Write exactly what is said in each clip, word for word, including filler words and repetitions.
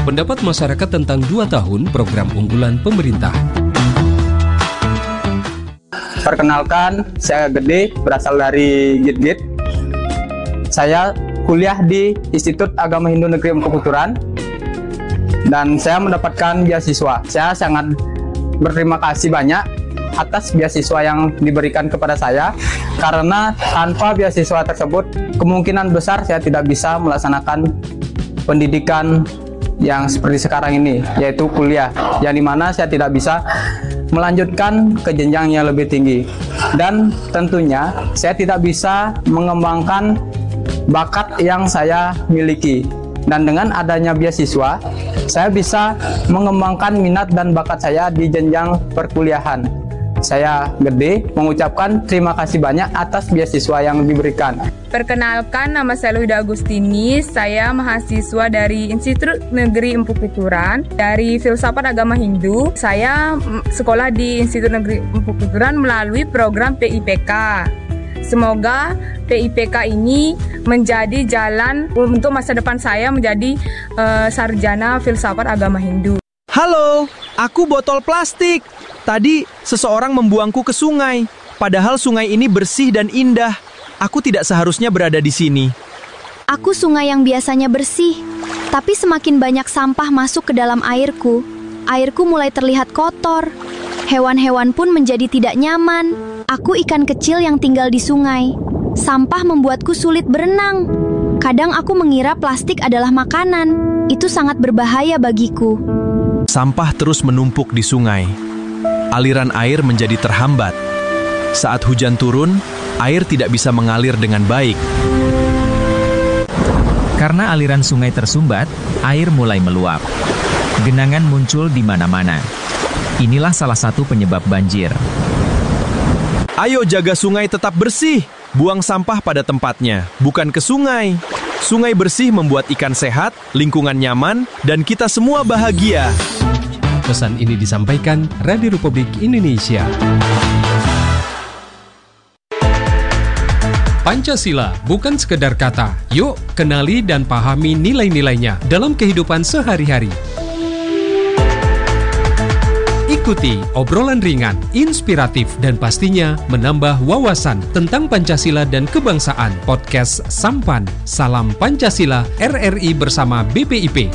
pendapat masyarakat tentang dua tahun program unggulan pemerintah. Perkenalkan, saya Gede, berasal dari Git-Git. Saya kuliah di Institut Agama Hindu Negeri Empuk Uturan dan saya mendapatkan beasiswa. Saya sangat berterima kasih banyak atas beasiswa yang diberikan kepada saya, karena tanpa beasiswa tersebut kemungkinan besar saya tidak bisa melaksanakan pendidikan yang seperti sekarang ini, yaitu kuliah, yang dimana saya tidak bisa melanjutkan ke jenjang yang lebih tinggi. Dan tentunya saya tidak bisa mengembangkan bakat yang saya miliki. Dan dengan adanya beasiswa, saya bisa mengembangkan minat dan bakat saya di jenjang perkuliahan. Saya Gede mengucapkan terima kasih banyak atas beasiswa yang diberikan. Perkenalkan, nama saya Luhida Agustini. Saya mahasiswa dari Institut Negeri Empuk Uturan dari Filsafat Agama Hindu. Saya sekolah di Institut Negeri Empuk Uturan melalui program P I P K. Semoga P I P K ini menjadi jalan untuk masa depan saya menjadi uh, sarjana Filsafat Agama Hindu. Halo, aku botol plastik. Tadi seseorang membuangku ke sungai. Padahal sungai ini bersih dan indah. Aku tidak seharusnya berada di sini. Aku sungai yang biasanya bersih, tapi semakin banyak sampah masuk ke dalam airku. Airku mulai terlihat kotor. Hewan-hewan pun menjadi tidak nyaman. Aku ikan kecil yang tinggal di sungai. Sampah membuatku sulit berenang. Kadang aku mengira plastik adalah makanan. Itu sangat berbahaya bagiku. Sampah terus menumpuk di sungai. Aliran air menjadi terhambat. Saat hujan turun, air tidak bisa mengalir dengan baik. Karena aliran sungai tersumbat, air mulai meluap. Genangan muncul di mana-mana. Inilah salah satu penyebab banjir. Ayo jaga sungai tetap bersih. Buang sampah pada tempatnya, bukan ke sungai. Sungai bersih membuat ikan sehat, lingkungan nyaman, dan kita semua bahagia. Pesan ini disampaikan Radio Republik Indonesia. Pancasila bukan sekedar kata. Yuk, kenali dan pahami nilai-nilainya dalam kehidupan sehari-hari. Ikuti obrolan ringan, inspiratif, dan pastinya menambah wawasan tentang Pancasila dan kebangsaan. Podcast Sampan, Salam Pancasila, R R I bersama B P I P.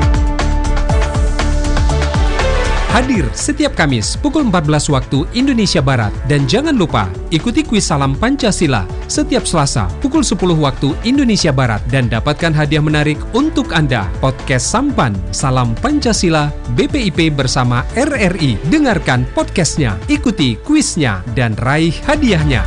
Hadir setiap Kamis pukul empat belas waktu Indonesia Barat. Dan jangan lupa ikuti kuis Salam Pancasila setiap Selasa pukul sepuluh waktu Indonesia Barat. Dan dapatkan hadiah menarik untuk Anda. Podcast Sampan, Salam Pancasila, B P I P bersama R R I. Dengarkan podcastnya, ikuti kuisnya, dan raih hadiahnya.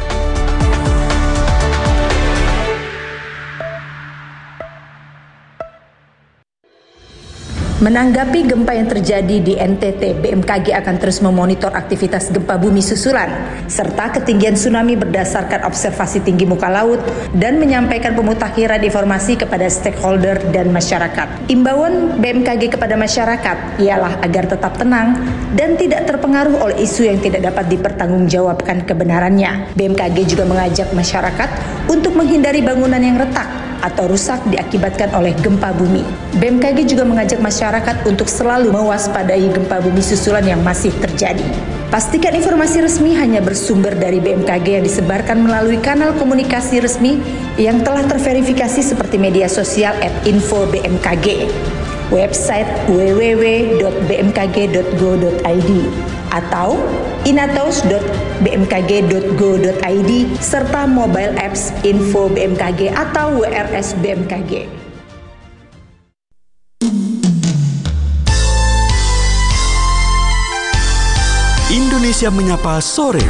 Menanggapi gempa yang terjadi di N T T, B M K G akan terus memonitor aktivitas gempa bumi susulan serta ketinggian tsunami berdasarkan observasi tinggi muka laut dan menyampaikan pemutakhiran informasi kepada stakeholder dan masyarakat. Imbauan B M K G kepada masyarakat ialah agar tetap tenang dan tidak terpengaruh oleh isu yang tidak dapat dipertanggungjawabkan kebenarannya. B M K G juga mengajak masyarakat untuk menghindari bangunan yang retak atau rusak diakibatkan oleh gempa bumi. B M K G juga mengajak masyarakat untuk selalu mewaspadai gempa bumi susulan yang masih terjadi. Pastikan informasi resmi hanya bersumber dari B M K G yang disebarkan melalui kanal komunikasi resmi yang telah terverifikasi seperti media sosial at info B M K G, website w w w dot b m k g dot go dot i d atau inatos dot b m k g dot go dot i d serta mobile apps Info B M K G atau W R S B M K G. Indonesia Menyapa Sore.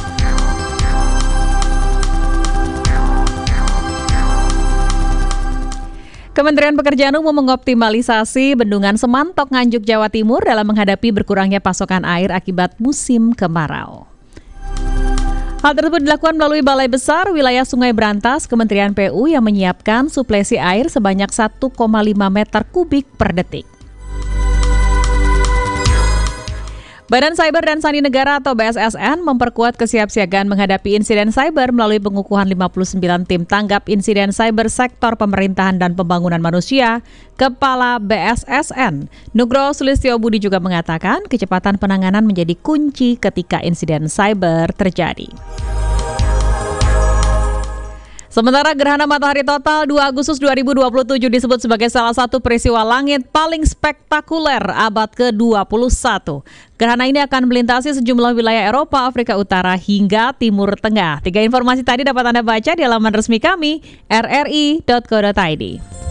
Kementerian Pekerjaan Umum mengoptimalisasi bendungan Semantok Nganjuk Jawa Timur dalam menghadapi berkurangnya pasokan air akibat musim kemarau. Hal tersebut dilakukan melalui Balai Besar Wilayah Sungai Brantas Kementerian P U yang menyiapkan suplesi air sebanyak satu koma lima meter kubik per detik. Badan Cyber dan Sandi Negara atau B S S N memperkuat kesiapsiagaan menghadapi insiden cyber melalui pengukuhan lima puluh sembilan tim tanggap insiden cyber sektor pemerintahan dan pembangunan manusia. Kepala B S S N, Nugroho Sulistyo Budi juga mengatakan kecepatan penanganan menjadi kunci ketika insiden cyber terjadi. Sementara gerhana matahari total dua Agustus dua ribu dua puluh tujuh disebut sebagai salah satu peristiwa langit paling spektakuler abad ke dua puluh satu. Gerhana ini akan melintasi sejumlah wilayah Eropa, Afrika Utara hingga Timur Tengah. Tiga informasi tadi dapat Anda baca di laman resmi kami r r i dot co dot i d.